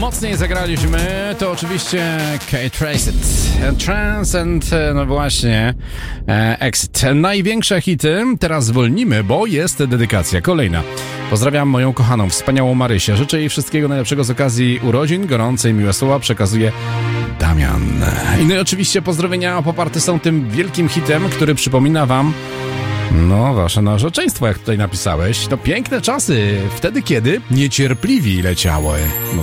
mocniej zagraliśmy, to oczywiście Kate Tracet, Trance and, no właśnie, Exit. Największe hity, teraz zwolnimy, bo jest dedykacja kolejna. Pozdrawiam moją kochaną, wspaniałą Marysię. Życzę jej wszystkiego najlepszego z okazji urodzin. Gorące i miłe słowa przekazuje Damian. I no i oczywiście pozdrowienia poparte są tym wielkim hitem, który przypomina wam wasze narzeczeństwo, jak tutaj napisałeś. To piękne czasy, wtedy kiedy niecierpliwi leciały. No